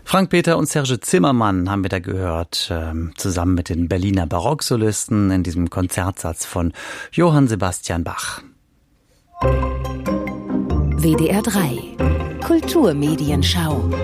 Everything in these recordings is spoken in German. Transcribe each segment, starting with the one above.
Frank-Peter und Serge Zimmermann haben wir da gehört, zusammen mit den Berliner Barocksolisten in diesem Konzertsatz von Johann Sebastian Bach. WDR 3 Kulturmedienschau.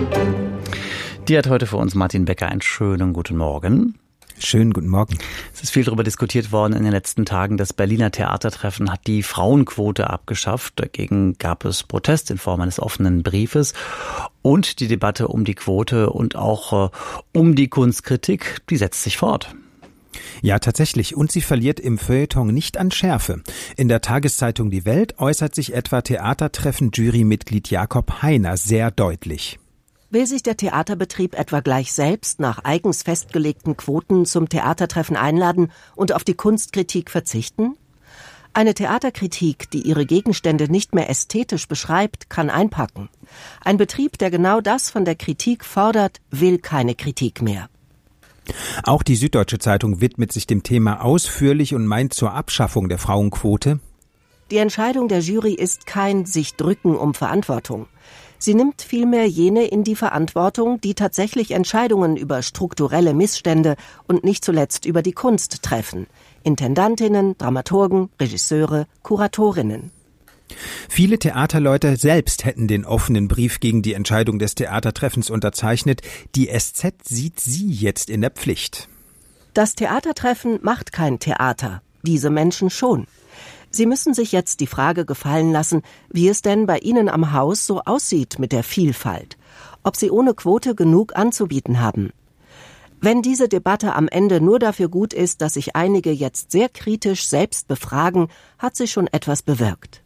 Die hat heute für uns Martin Becker. Einen schönen guten Morgen. Schönen guten Morgen. Es ist viel darüber diskutiert worden in den letzten Tagen. Das Berliner Theatertreffen hat die Frauenquote abgeschafft. Dagegen gab es Protest in Form eines offenen Briefes. Und die Debatte um die Quote und auch um die Kunstkritik, die setzt sich fort. Ja, tatsächlich. Und sie verliert im Feuilleton nicht an Schärfe. In der Tageszeitung Die Welt äußert sich etwa Theatertreffen-Jurymitglied Jakob Heiner sehr deutlich. Will sich der Theaterbetrieb etwa gleich selbst nach eigens festgelegten Quoten zum Theatertreffen einladen und auf die Kunstkritik verzichten? Eine Theaterkritik, die ihre Gegenstände nicht mehr ästhetisch beschreibt, kann einpacken. Ein Betrieb, der genau das von der Kritik fordert, will keine Kritik mehr. Auch die Süddeutsche Zeitung widmet sich dem Thema ausführlich und meint zur Abschaffung der Frauenquote: Die Entscheidung der Jury ist kein sich drücken um Verantwortung. Sie nimmt vielmehr jene in die Verantwortung, die tatsächlich Entscheidungen über strukturelle Missstände und nicht zuletzt über die Kunst treffen. Intendantinnen, Dramaturgen, Regisseure, Kuratorinnen. Viele Theaterleute selbst hätten den offenen Brief gegen die Entscheidung des Theatertreffens unterzeichnet. Die SZ sieht sie jetzt in der Pflicht. Das Theatertreffen macht kein Theater, diese Menschen schon. Sie müssen sich jetzt die Frage gefallen lassen, wie es denn bei Ihnen am Haus so aussieht mit der Vielfalt, ob Sie ohne Quote genug anzubieten haben. Wenn diese Debatte am Ende nur dafür gut ist, dass sich einige jetzt sehr kritisch selbst befragen, hat sie schon etwas bewirkt.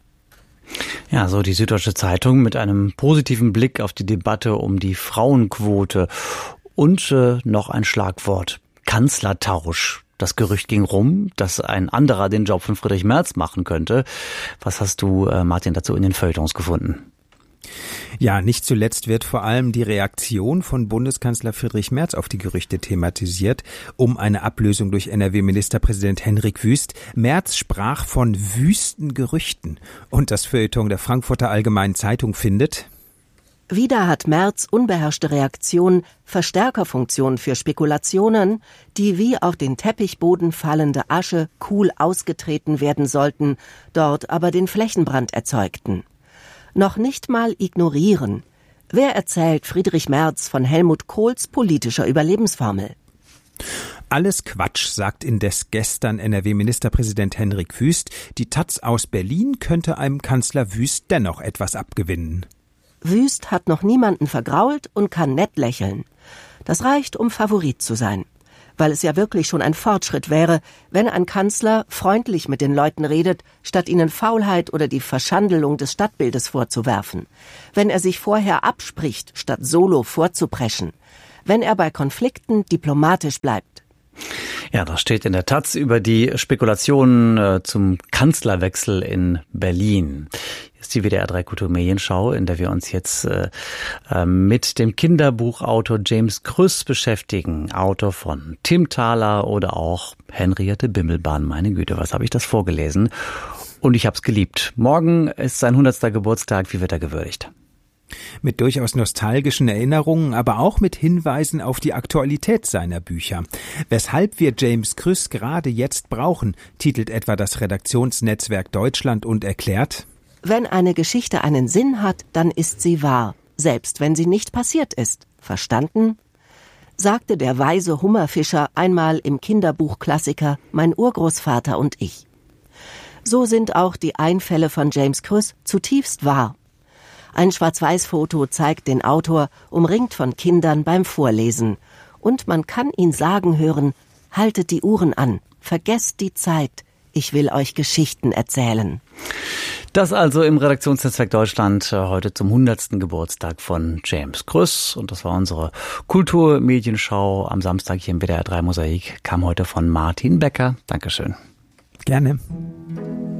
Ja, so die Süddeutsche Zeitung mit einem positiven Blick auf die Debatte um die Frauenquote und noch ein Schlagwort: Kanzlertausch. Das Gerücht ging rum, dass ein anderer den Job von Friedrich Merz machen könnte. Was hast du, Martin, dazu in den Feuilletons gefunden? Ja, nicht zuletzt wird vor allem die Reaktion von Bundeskanzler Friedrich Merz auf die Gerüchte thematisiert, um eine Ablösung durch NRW-Ministerpräsident Henrik Wüst. Merz sprach von wüsten Gerüchten. Und das Feuilleton der Frankfurter Allgemeinen Zeitung findet: Wieder hat Merz unbeherrschte Reaktion, Verstärkerfunktion für Spekulationen, die wie auf den Teppichboden fallende Asche cool ausgetreten werden sollten, dort aber den Flächenbrand erzeugten. Noch nicht mal ignorieren. Wer erzählt Friedrich Merz von Helmut Kohls politischer Überlebensformel? Alles Quatsch, sagt indes gestern NRW-Ministerpräsident Henrik Wüst. Die taz aus Berlin könnte einem Kanzler Wüst dennoch etwas abgewinnen. Wüst hat noch niemanden vergrault und kann nett lächeln. Das reicht, um Favorit zu sein. Weil es ja wirklich schon ein Fortschritt wäre, wenn ein Kanzler freundlich mit den Leuten redet, statt ihnen Faulheit oder die Verschandelung des Stadtbildes vorzuwerfen. Wenn er sich vorher abspricht, statt solo vorzupreschen. Wenn er bei Konflikten diplomatisch bleibt. Ja, das steht in der taz über die Spekulationen zum Kanzlerwechsel in Berlin. Hier ist die WDR 3 Kulturmedienschau, in der wir uns jetzt mit dem Kinderbuchautor James Krüss beschäftigen. Autor von Tim Thaler oder auch Henriette Bimmelbahn. Meine Güte, was habe ich das vorgelesen? Und ich habe es geliebt. Morgen ist sein 100. Geburtstag. Wie wird er gewürdigt? Mit durchaus nostalgischen Erinnerungen, aber auch mit Hinweisen auf die Aktualität seiner Bücher. Weshalb wir James Krüss gerade jetzt brauchen, titelt etwa das Redaktionsnetzwerk Deutschland und erklärt: Wenn eine Geschichte einen Sinn hat, dann ist sie wahr, selbst wenn sie nicht passiert ist. Verstanden? Sagte der weise Hummerfischer einmal im Kinderbuchklassiker Mein Urgroßvater und ich. So sind auch die Einfälle von James Krüss zutiefst wahr. Ein Schwarz-Weiß-Foto zeigt den Autor, umringt von Kindern beim Vorlesen. Und man kann ihn sagen hören: Haltet die Uhren an, vergesst die Zeit, ich will euch Geschichten erzählen. Das also im Redaktionsnetzwerk Deutschland heute zum 100. Geburtstag von James Krüss. Und das war unsere Kulturmedienschau am Samstag hier im WDR 3 Mosaik. Kam heute von Martin Becker. Dankeschön. Gerne.